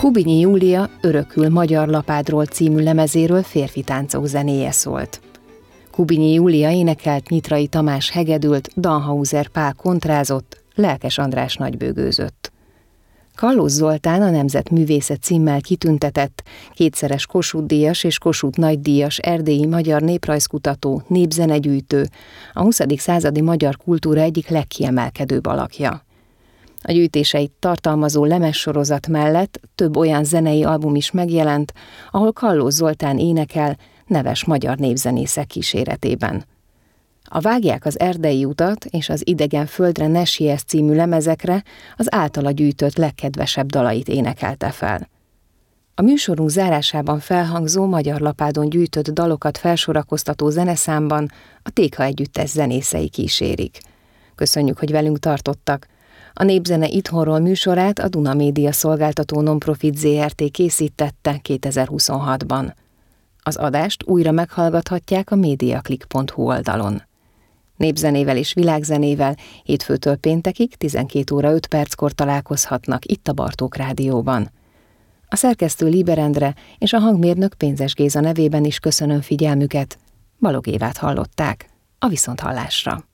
Kubinyi Júlia Örökül magyar lapádról című lemezéről férfi táncok zenéje szólt. Kubinyi Júlia énekelt, Nyitrai Tamás hegedült, Dannhauser Pál kontrázott, Lelkes András nagybőgőzött. Kallós Zoltán a Nemzetművésze címmel kitüntetett, kétszeres Kossuth-díjas és Kossuth nagydíjas erdélyi magyar néprajzkutató, népzenegyűjtő, a 20. századi magyar kultúra egyik legkiemelkedőbb alakja. A gyűjtéseit tartalmazó lemezsorozat mellett több olyan zenei album is megjelent, ahol Kallós Zoltán énekel neves magyar népzenészek kíséretében. A Vágják az erdei utat és az Idegen földre ne siess című lemezekre az általa gyűjtött legkedvesebb dalait énekelte fel. A műsorunk zárásában felhangzó magyar lapádon gyűjtött dalokat felsorakoztató zeneszámban a Téka Együttes zenészei kísérik. Köszönjük, hogy velünk tartottak! A Népzene Itthonról műsorát a Duna Média Szolgáltató Nonprofit Zrt. Készítette 2026-ban. Az adást újra meghallgathatják a mediaclick.hu oldalon. Népzenével és világzenével hétfőtől péntekig 12 óra 5 perckor találkozhatnak itt a Bartók Rádióban. A szerkesztő Líber Endre és a hangmérnök Pénzes Géza nevében is köszönöm figyelmüket. Balogh Évát hallották. A viszonthallásra.